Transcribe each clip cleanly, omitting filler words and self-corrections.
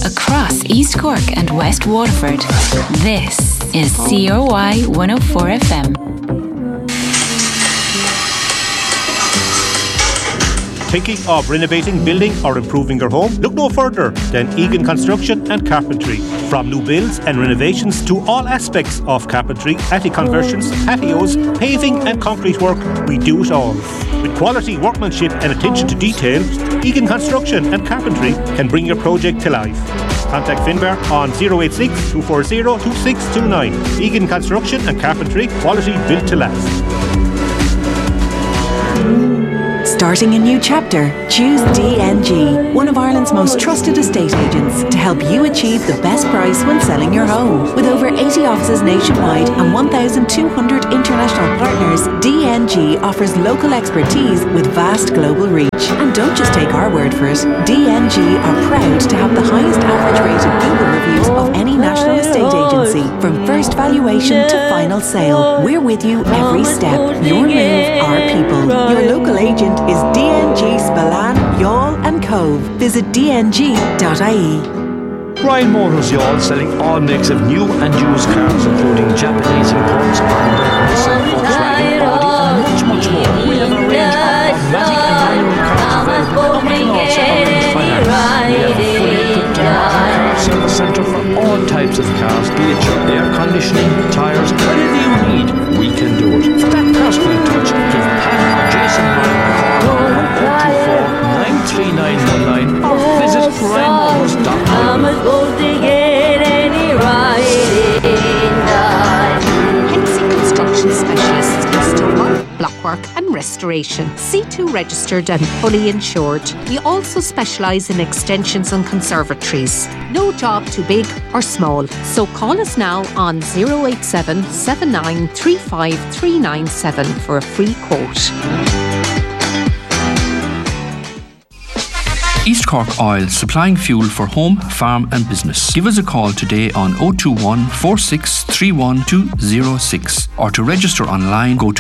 across East Cork and West Waterford. This is COY 104 FM. Thinking of renovating, building or improving your home? Look no further than Egan Construction and Carpentry. From new builds and renovations to all aspects of carpentry, attic conversions, patios, paving and concrete work, we do it all. With quality workmanship and attention to detail, Egan Construction and Carpentry can bring your project to life. Contact Finbar on 086 240 2629. Egan Construction and Carpentry, quality built to last. Starting a new chapter? Choose DNG, one of Ireland's most trusted estate agents, to help you achieve the best price when selling your home. With over 80 offices nationwide and 1,200 international partners, DNG offers local expertise with vast global reach. And don't just take our word for it. DNG are proud to have the highest average rated Google reviews of any national estate agency. From first valuation to final sale, we're with you every step. Your move, our people. Your local agent is DNG Spillane, Youghal and Cove. Visit dng.ie. Ryan Motors Youghal, selling all makes of new and used cars, including Japanese imports, Honda, Nissan, Volkswagen, Audi and much, much more. We have a range of automatic and manual cars available, and we can also arrange finance. We have a fully equipped and modern car service centre for all types of cars, be it your air conditioning, tyres, whatever you need, we can do it. For that personal touch, give Pat or Jason Ryan a call on 024 93919 or visit ryanmotors.com. Hennessy Construction Specialists in stonework, blockwork and restoration. C2 registered and fully insured. We also specialise in extensions and conservatories. No job too big or small. So call us now on 087 7935 397 for a free quote. East Cork Oil, supplying fuel for home, farm and business. Give us a call today on 021 4631 206 or to register online go to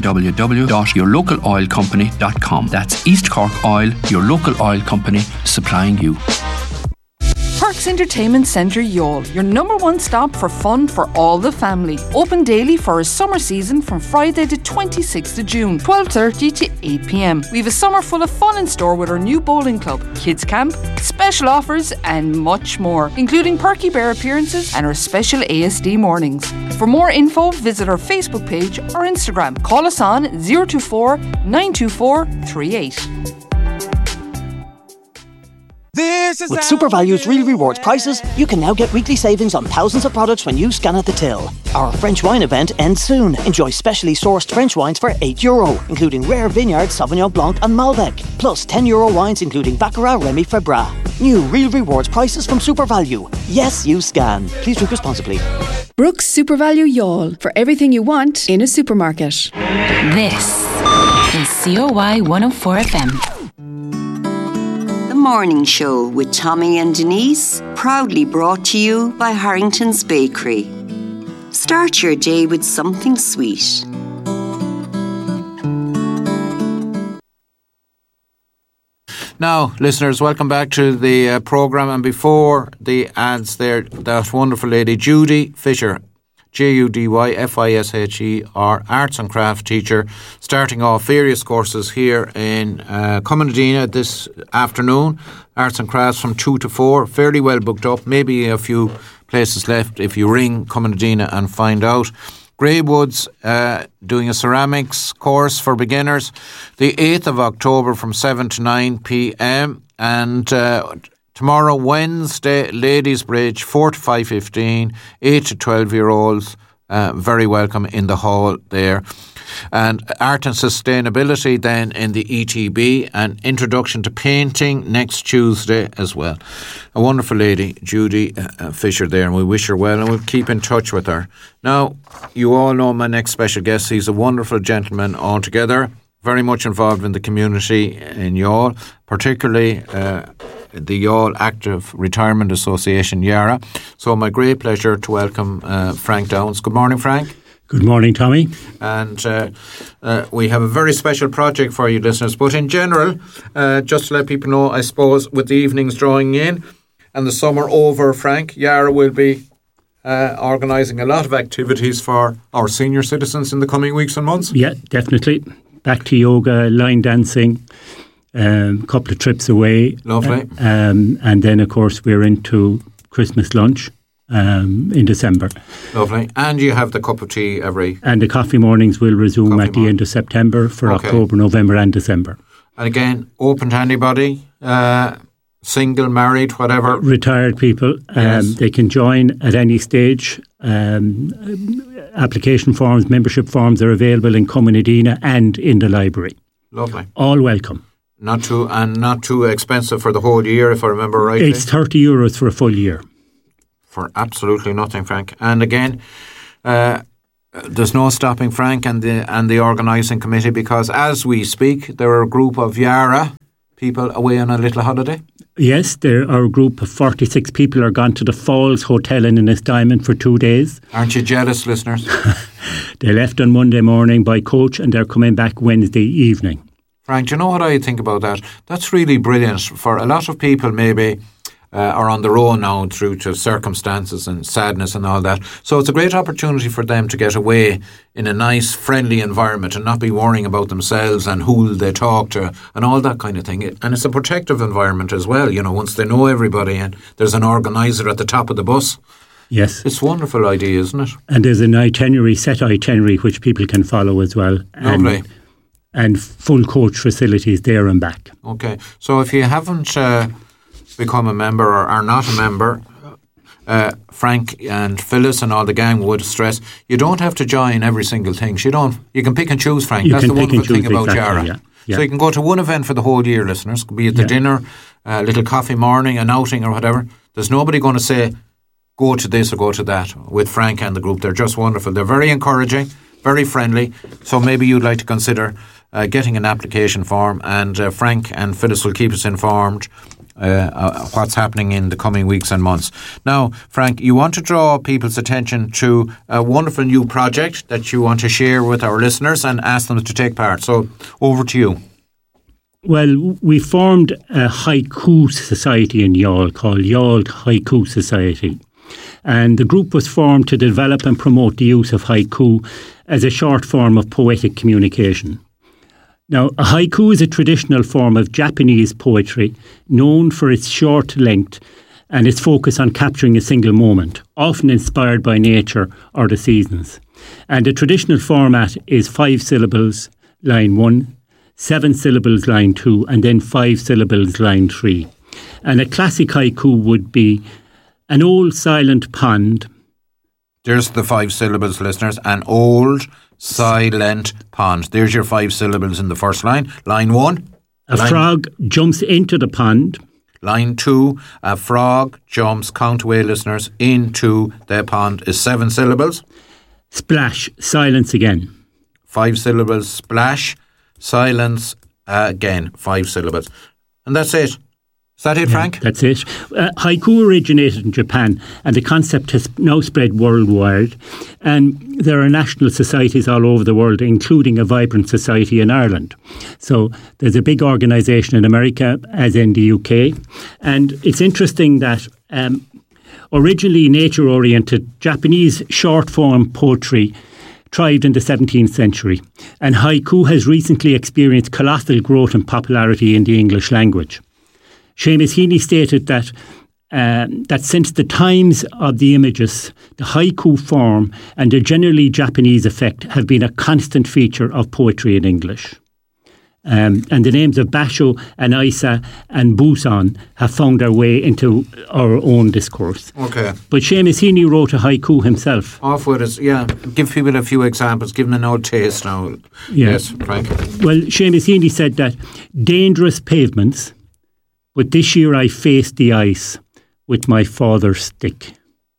www.yourlocaloilcompany.com. That's East Cork Oil, your local oil company supplying you. Parks Entertainment Centre Youghal, your number one stop for fun for all the family. Open daily for a summer season from Friday the 26th of June, 12:30 to 8 p.m. We have a summer full of fun in store with our new bowling club, kids camp, special offers and much more, including Perky Bear appearances and our special ASD mornings. For more info, visit our Facebook page or Instagram. Call us on 024 924 38. With SuperValue's Real Rewards prices, you can now get weekly savings on thousands of products when you scan at the till. Our French wine event ends soon. Enjoy specially sourced French wines for €8, including rare vineyard Sauvignon Blanc and Malbec, plus €10 wines including Baccarat, Remy Febra. New Real Rewards prices from SuperValue. Yes, you scan. Please drink responsibly. Brooks SuperValue Youghal, for everything you want in a supermarket. This is COY 104 FM. Morning Show with Tommy and Denise, proudly brought to you by Harrington's Bakery. Start your day with something sweet. Now, listeners, welcome back to the programme. And before the ads there, that wonderful lady, Judy Fisher, JUDYFISHER, arts and craft teacher, starting off various courses here in Commonadina this afternoon. Arts and crafts from 2 to 4, fairly well booked up, maybe a few places left if you ring Commonadina and find out. Greywoods doing a ceramics course for beginners, the 8th of October from 7 to 9 p.m. and tomorrow, Wednesday, Ladies Bridge, 4 to 5:15, 8 to 12-year-olds, very welcome in the hall there. And Art and Sustainability then in the ETB, and Introduction to Painting next Tuesday as well. A wonderful lady, Judy Fisher there, and we wish her well and we'll keep in touch with her. Now, you all know my next special guest. He's a wonderful gentleman altogether, very much involved in the community in Youghal, particularly the Youghal Active Retirement Association, YARA. So my great pleasure to welcome Frank Downs. Good morning, Frank. Good morning, Tommy. And we have a very special project for you, listeners. But in general, just to let people know, I suppose, with the evenings drawing in, and the summer over, Frank, Yarra will be organising a lot of activities for our senior citizens in the coming weeks and months. Yeah, definitely. Back to yoga, line dancing, couple of trips away. Lovely. And then, of course, we're into Christmas lunch in December. Lovely. And you have the cup of tea every... And the coffee mornings will resume at the end of September for October, November and December. And again, open to anybody, single, married, whatever. Retired people, they can join at any stage. Application forms, membership forms are available in Comunidina and in the library. Lovely. All welcome. Not too expensive for the whole year, if I remember rightly. It's €30 for a full year. For absolutely nothing, Frank. And again, there's no stopping Frank and the organising committee, because as we speak, there are a group of Yarra people away on a little holiday. Yes, there are a group of 46 people are gone to the Falls Hotel in Ennisdiamond for 2 days. Aren't you jealous, listeners? They left on Monday morning by coach and they're coming back Wednesday evening. Frank, do you know what I think about that? That's really brilliant. For a lot of people maybe are on their own now through to circumstances and sadness and all that. So it's a great opportunity for them to get away in a nice, friendly environment and not be worrying about themselves and who they talk to and all that kind of thing. And it's a protective environment as well, you know, once they know everybody and there's an organiser at the top of the bus. Yes. It's a wonderful idea, isn't it? And there's an set itinerary which people can follow as well. Lovely. And full coach facilities there and back. Okay. So if you haven't become a member or are not a member, Frank and Phyllis and all the gang would stress you don't have to join every single thing. You can pick and choose, Frank. That's the wonderful thing about Yarra. Yeah. So you can go to one event for the whole year, listeners. Be it the dinner, a little coffee morning, an outing or whatever. There's nobody going to say go to this or go to that with Frank and the group. They're just wonderful. They're very encouraging, very friendly. So maybe you'd like to consider getting an application form, and Frank and Phyllis will keep us informed what's happening in the coming weeks and months. Now, Frank, you want to draw people's attention to a wonderful new project that you want to share with our listeners and ask them to take part. So, over to you. Well, we formed a haiku society in Youghal called Youghal Haiku Society. And the group was formed to develop and promote the use of haiku as a short form of poetic communication. Now, a haiku is a traditional form of Japanese poetry known for its short length and its focus on capturing a single moment, often inspired by nature or the seasons. And the traditional format is 5 syllables, line 1, 7 syllables, line 2, and then 5 syllables, line 3. And a classic haiku would be an old silent pond. There's the 5 syllables, listeners. An old silent pond. There's your 5 syllables in the first line. Line 1. A frog jumps into the pond. Line 2. A frog jumps, count away, listeners, into the pond is 7 syllables. Splash, silence again. 5 syllables, splash, silence again, 5 syllables. And that's it. Is that it, Frank? That's it. Haiku originated in Japan and the concept has now spread worldwide. And there are national societies all over the world, including a vibrant society in Ireland. So there's a big organisation in America, as in the UK. And it's interesting that originally nature-oriented Japanese short-form poetry thrived in the 17th century. And haiku has recently experienced colossal growth and popularity in the English language. Seamus Heaney stated that since the times of the images, the haiku form and the generally Japanese effect have been a constant feature of poetry in English. And the names of Basho and Isa and Busan have found their way into our own discourse. Okay. But Seamus Heaney wrote a haiku himself. Off with it, yeah. Give people a few examples. Give them an old taste now. Yeah. Yes, Frank. Well, Seamus Heaney said that dangerous pavements, but this year I faced the ice with my father's stick.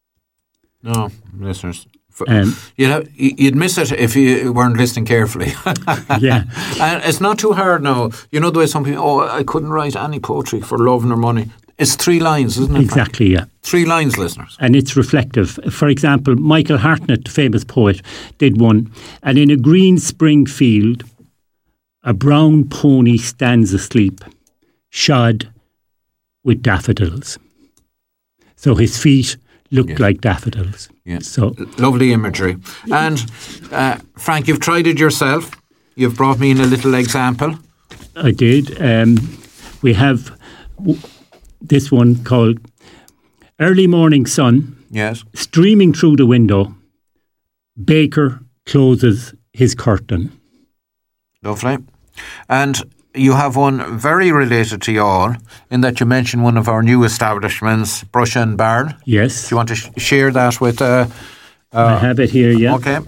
No, listeners. You'd miss it if you weren't listening carefully. Yeah. And it's not too hard now. You know the way some people, I couldn't write any poetry for love nor money. It's 3 lines, isn't it? Exactly, Frank? yeah. 3 lines, listeners. And it's reflective. For example, Michael Hartnett, the famous poet, did one. And in a green spring field, a brown pony stands asleep, shod with daffodils. So his feet looked like daffodils. Yeah. So lovely imagery. And Frank, you've tried it yourself. You've brought me in a little example. I did. We have this one called Early Morning Sun. Yes. Streaming through the window. Baker closes his curtain. Lovely. And you have one very related to you all, in that you mentioned one of our new establishments, Brush and Barrel. Yes. Do you want to share that with... I have it here, yeah. Okay.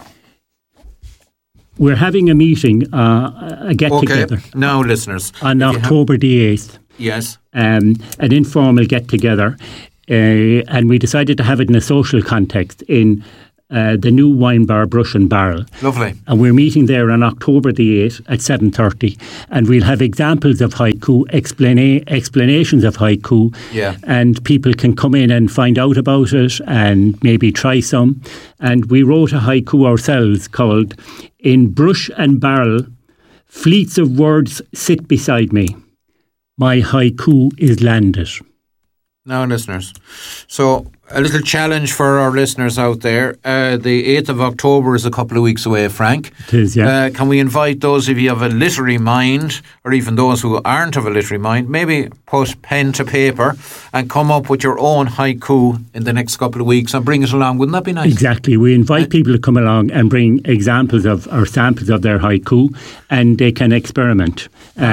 We're having a meeting, a get-together. Okay. Now, listeners. On October the 8th. Yes. An informal get-together. And we decided to have it in a social context in the new wine bar, Brush and Barrel. Lovely. And we're meeting there on October the 8th at 7:30. And we'll have examples of haiku, explanations of haiku. Yeah. And people can come in and find out about it and maybe try some. And we wrote a haiku ourselves called In Brush and Barrel, Fleets of Words Sit Beside Me. My haiku is landed. Now, listeners, so a little challenge for our listeners out there. The 8th of October is a couple of weeks away, Frank. It is, yeah. Can we invite those of you who have a literary mind, or even those who aren't of a literary mind, maybe put pen to paper and come up with your own haiku in the next couple of weeks and bring it along? Wouldn't that be nice? Exactly. We invite people to come along and bring examples of or samples of their haiku, and they can experiment.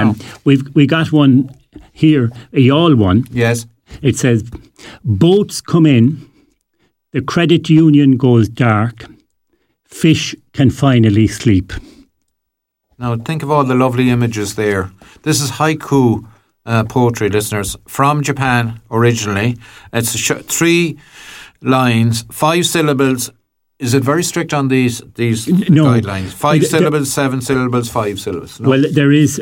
We got one here, a Youghal one. Yes. It says, boats come in, the credit union goes dark, fish can finally sleep. Now, think of all the lovely images there. This is haiku poetry, listeners, from Japan originally. It's 3 lines, 5 syllables. Is it very strict on these guidelines? 5 syllables, 7 syllables, 5 syllables? No? Well, there is...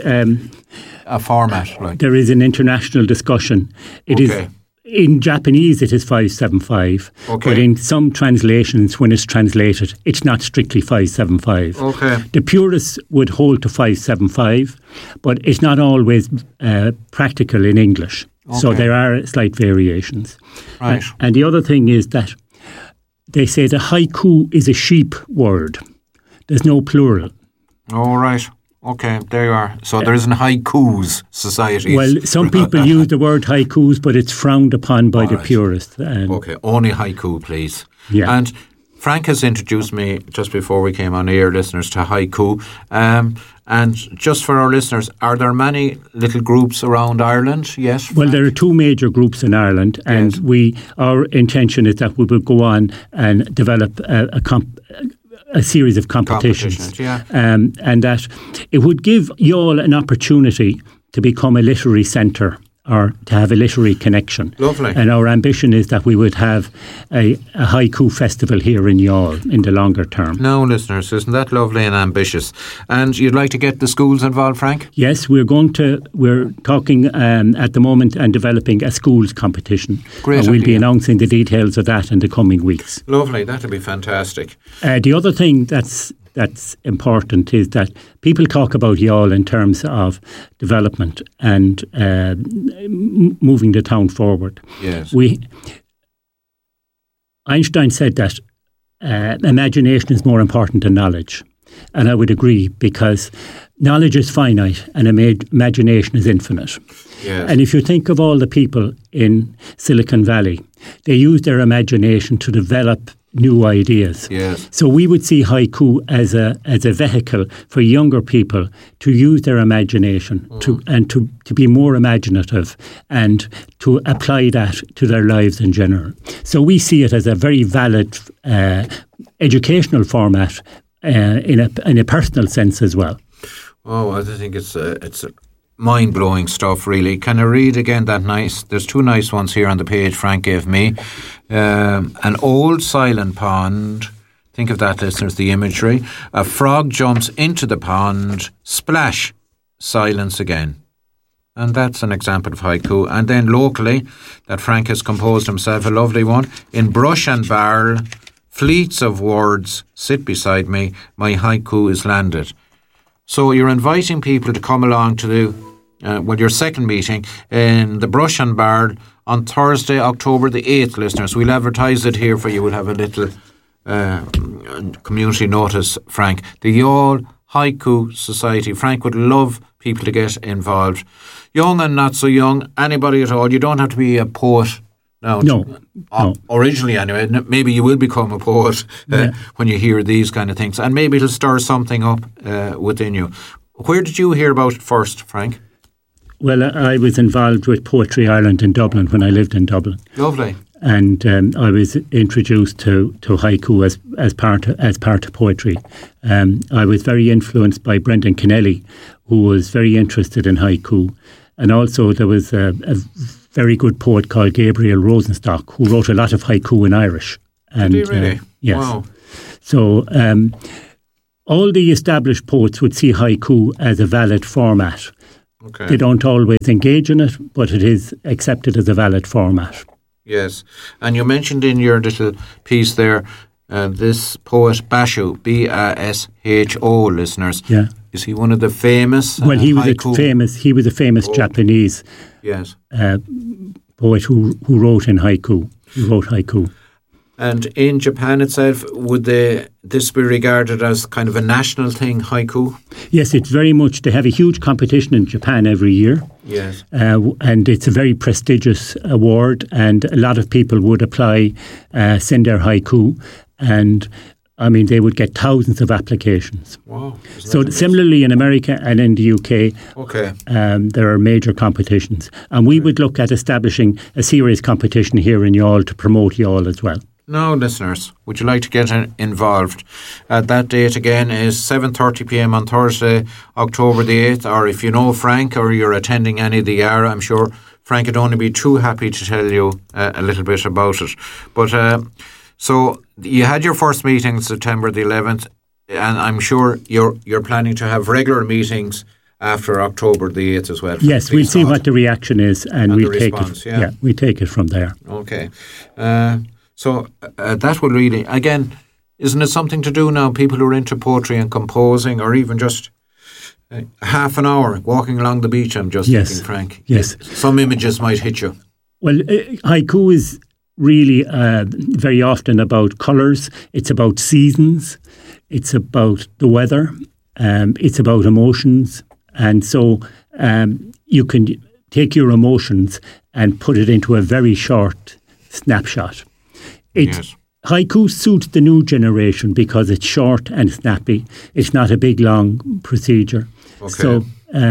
a format, like. There is an international discussion. It is in Japanese, it is 575. Okay. But in some translations, when it's translated, it's not strictly 575. Okay. The purists would hold to 575, but it's not always practical in English. Okay. So there are slight variations. Right. And the other thing is that they say the haiku is a sheep word. There's no plural. All right. Okay, there you are. So there isn't haikus societies. Well, some people use the word haikus, but it's frowned upon by the purists. Okay, only haiku, please. Yeah. And Frank has introduced me just before we came on air, listeners, to haiku. And just for our listeners, are there many little groups around Ireland? Yes. Frank? Well, there are 2 major groups in Ireland, and our intention is that we will go on and develop a series of competitions. Yeah. And that it would give Youghal an opportunity to become a literary centre or to have a literary connection. Lovely. And our ambition is that we would have a haiku festival here in Youghal in the longer term. Now, listeners, isn't that lovely and ambitious? And you'd like to get the schools involved, Frank? Yes, we're talking at the moment and developing a schools competition. Great We'll idea. be announcing the details of that in the coming weeks. Lovely, that'll be fantastic. The other thing that's important is that people talk about Youghal in terms of development and moving the town forward. Yes. Einstein said that imagination is more important than knowledge. And I would agree, because knowledge is finite and imagination is infinite. Yes. And if you think of all the people in Silicon Valley, they use their imagination to develop new ideas. Yes. So we would see haiku as a vehicle for younger people to use their imagination to be more imaginative and to apply that to their lives in general. So we see it as a very valid educational format in a personal sense as well. Oh, I think it's mind-blowing stuff, really. Can I read again that nice? There's 2 nice ones here on the page Frank gave me. An old silent pond. Think of that, listeners, the imagery. A frog jumps into the pond. Splash. Silence again. And that's an example of haiku. And then locally, that Frank has composed himself, a lovely one. In Brush and Barrel, fleets of words sit beside me. My haiku is landed. So you're inviting people to come along to your second meeting in the Brush and Bard on Thursday, October the 8th, listeners. We'll advertise it here for you. We'll have a little community notice, Frank. The Youghal Haiku Society. Frank would love people to get involved. Young and not so young, anybody at all. You don't have to be a poet. No. Originally, anyway. Maybe you will become a poet when you hear these kind of things. And maybe it'll stir something up within you. Where did you hear about it first, Frank? Well, I was involved with Poetry Ireland in Dublin when I lived in Dublin. Lovely. And I was introduced to haiku as part of poetry. I was very influenced by Brendan Kennelly, who was very interested in haiku. And also there was a very good poet called Gabriel Rosenstock, who wrote a lot of haiku in Irish. And, did he really? Yes. Wow. So all the established poets would see haiku as a valid format. Okay. They don't always engage in it, but it is accepted as a valid format. Yes. And you mentioned in your little piece there, this poet Basho, Basho, listeners. Yeah. Is he one of the famous? Well, he was a famous Japanese poet who wrote in haiku. He wrote haiku. And in Japan itself, would this be regarded as kind of a national thing, haiku? Yes, it's very much. They have a huge competition in Japan every year. Yes. And it's a very prestigious award, and a lot of people would apply, send their haiku, and I mean, they would get thousands of applications. Wow. So similarly in America and in the UK, there are major competitions. And we would look at establishing a serious competition here in Youghal to promote Youghal as well. Now, listeners, would you like to get involved? That date again is 7:30pm on Thursday, October the 8th. Or if you know Frank or you're attending any of the Yara, I'm sure Frank would only be too happy to tell you a little bit about it. But so you had your first meeting September the 11th, and I'm sure you're planning to have regular meetings after October the 8th as well. Yes, we'll see what the reaction is, and we'll take it. Yeah, we take it from there. Okay. So that will really, again, isn't it something to do now? People who are into poetry and composing, or even just half an hour walking along the beach, I'm just thinking, Frank. Yes. Some images might hit you. Well, haiku is really very often about colours. It's about seasons. It's about the weather. It's about emotions. And so you can take your emotions and put it into a very short snapshot. Haiku suits the new generation because it's short and snappy. It's not a big, long procedure. Okay. So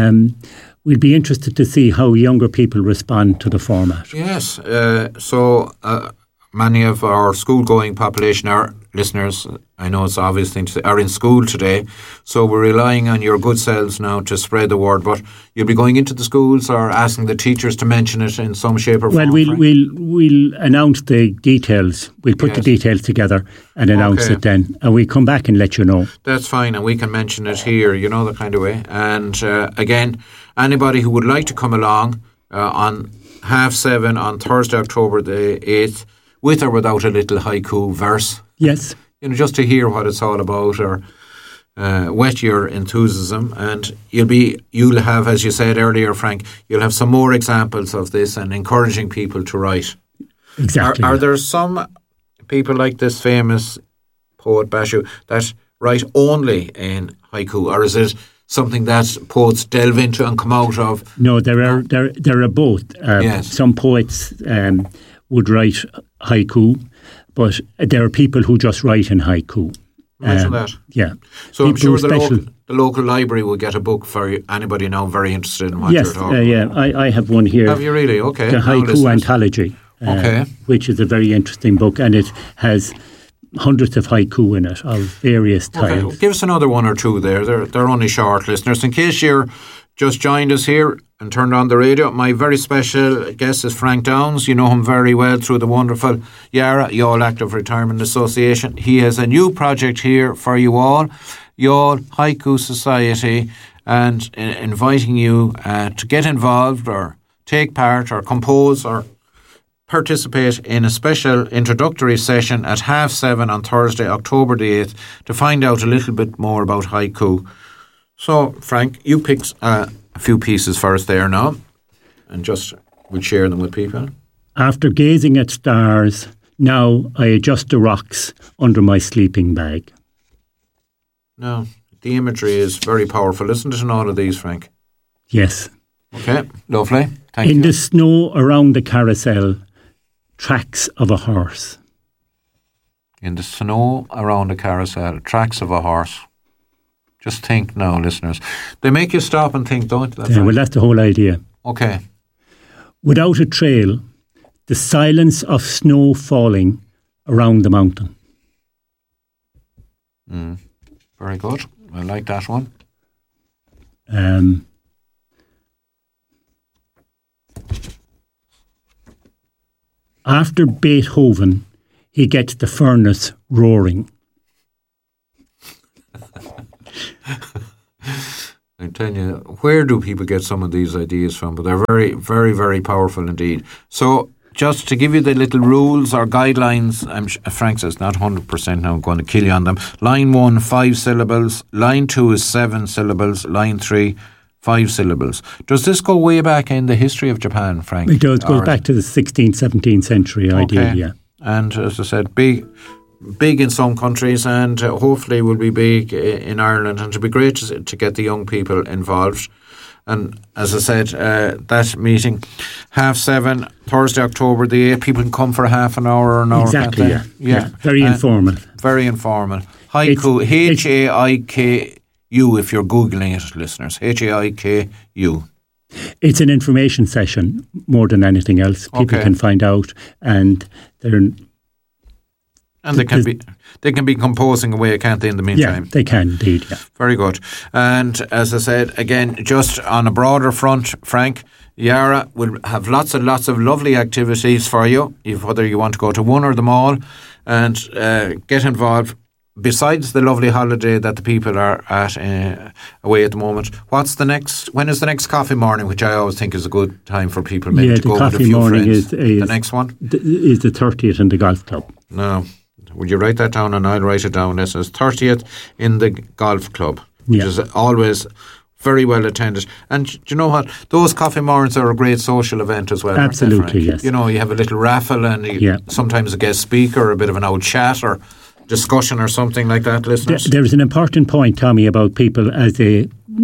we'll be interested to see how younger people respond to the format. Yes. So many of our school-going population, our listeners, I know it's an obvious thing to say, are in school today. So we're relying on your good selves now to spread the word. But you'll be going into the schools or asking the teachers to mention it in some shape or form. Well, we'll announce the details. We'll put the details together and announce it then. And we'll come back and let you know. That's fine. And we can mention it here, you know, the kind of way. And again, anybody who would like to come along on 7:30 on Thursday, October the 8th, with or without a little haiku verse. Yes. You know, just to hear what it's all about, or whet your enthusiasm. And you'll have, as you said earlier, Frank, you'll have some more examples of this and encouraging people to write. Exactly. Are there some people like this famous poet Basho that write only in haiku, or is it something that poets delve into and come out of? No, there are both. Some poets would write haiku, but there are people who just write in haiku. Imagine that. Yeah. So I'm sure the local library will get a book for anybody now very interested in what you're talking about. Yeah, I have one here. Have you really? Okay. The Haiku Anthology, which is a very interesting book, and it has hundreds of haiku in it of various styles. Okay, give us another one or two there. They're only short, listeners. In case you're just joined us here and turned on the radio, my very special guest is Frank Downs. You know him very well through the wonderful Yara, Youghal Active Retirement Association. He has a new project here for you all, Youghal Haiku Society, and inviting you to get involved or take part or compose or participate in a special introductory session at 7:30 on Thursday, October the 8th, to find out a little bit more about haiku. So, Frank, you picked a a few pieces for us there now, and just we'll share them with people. After gazing at stars, now I adjust the rocks under my sleeping bag. No, the imagery is very powerful. Listen to all of these, Frank. Yes. Okay, lovely. Thank you. In the snow around the carousel, tracks of a horse. In the snow around the carousel, tracks of a horse. Just think now, listeners. They make you stop and think, don't they? Yeah, well, that's the whole idea. Okay. Without a trail, the silence of snow falling around the mountain. Very good. I like that one. After Beethoven, he gets the furnace roaring. I tell you, where do people get some of these ideas from? But they're very, very, very powerful indeed. So, just to give you the little rules or guidelines, Frank says not 100% now, I'm going to kill you on them. Line 1, 5 syllables. Line 2 is 7 syllables. Line 3, 5 syllables. Does this go way back in the history of Japan, Frank? It does. It goes back to the 16th, 17th century idea, yeah. And as I said, big in some countries, and hopefully will be big in Ireland, and it'll be great to get the young people involved. And as I said, that meeting, 7:30, Thursday, October the 8th, people can come for half an hour or an hour. Exactly, yeah. Very informal. Very informal. Haiku, Haiku, if you're Googling it, listeners. Haiku. It's an information session more than anything else. People can find out, and they can be composing away, can't they, in the meantime? Yeah, they can indeed, yeah. Very good. And as I said, again, just on a broader front, Frank, Yarra will have lots and lots of lovely activities for you, whether you want to go to one or them all, and get involved. Besides the lovely holiday that the people are at away at the moment, when is the next coffee morning, which I always think is a good time for people maybe to go with a few friends? The next one? Is the 30th in the golf club. No. Would you write that down, and I'll write it down? This is 30th in the golf club, which is always very well attended. And do you know what? Those coffee mornings are a great social event as well. Absolutely, yes. You know, you have a little raffle, and sometimes a guest speaker, a bit of an old chat or discussion or something like that, listeners. There's an important point, Tommy, about people as they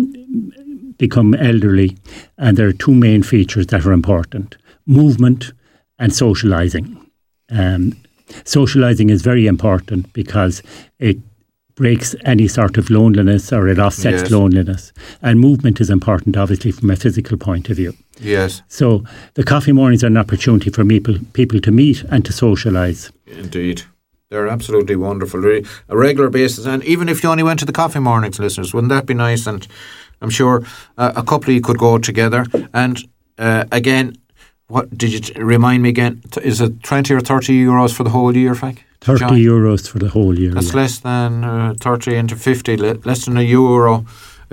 become elderly, and there are two main features that are important: movement and socialising. Socialising is very important because it breaks any sort of loneliness, or it offsets loneliness. And movement is important, obviously, from a physical point of view. Yes. So the coffee mornings are an opportunity for people to meet and to socialise. Indeed. They're absolutely wonderful. A regular basis. And even if you only went to the coffee mornings, listeners, wouldn't that be nice? And I'm sure a couple of you could go together. And again, what did you remind me again? Is it 20 or 30 euros for the whole year, Frank? 30 euros for the whole year. That's less than 30 into 50, less than €1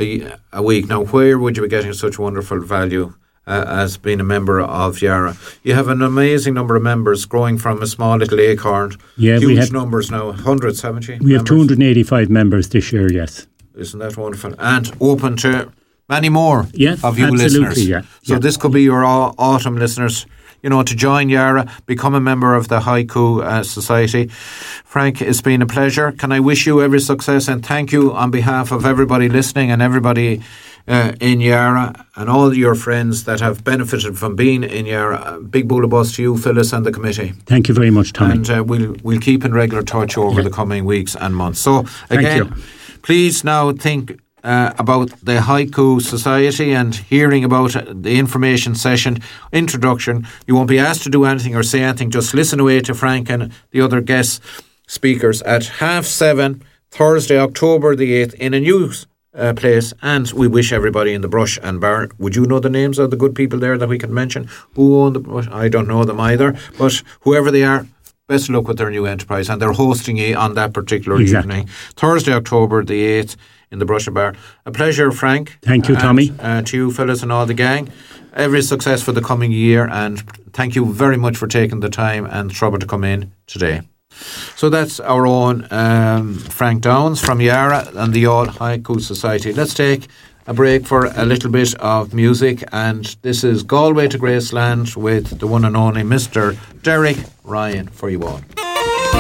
a week. Now, where would you be getting such wonderful value as being a member of Yarra? You have an amazing number of members growing from a small little acorn. Yeah, huge numbers now, hundreds, haven't you? We have 285 members this year, yes. Isn't that wonderful? And open to many more of you absolutely, listeners. Yeah. So this could be your autumn listeners, to join Yarra, become a member of the Haiku Society. Frank, it's been a pleasure. Can I wish you every success, and thank you on behalf of everybody listening and everybody in Yarra and all your friends that have benefited from being in Yarra. Big bullabus to you, Phyllis, and the committee. Thank you very much, Tommy. And we'll keep in regular touch over the coming weeks and months. So again, please now think about the Haiku Society and hearing about the information session, introduction. You won't be asked to do anything or say anything, just listen away to Frank and the other guest speakers at 7:30, Thursday, October the 8th, in a new place. And we wish everybody in the Brush and Bar. Would you know the names of the good people there that we can mention? Who own the Brush? I don't know them either, but whoever they are, best of luck with their new enterprise, and they're hosting you on that particular evening, Thursday, October the 8th, in the Brush and Bar. A pleasure, Frank. Thank you, Tommy. To you, Phyllis, and all the gang. Every success for the coming year, and thank you very much for taking the time and the trouble to come in today. So that's our own Frank Downs from Yarra and the All Haiku Society. Let's take a break for a little bit of music, and this is Galway to Graceland with the one and only Mr. Derek Ryan for you all.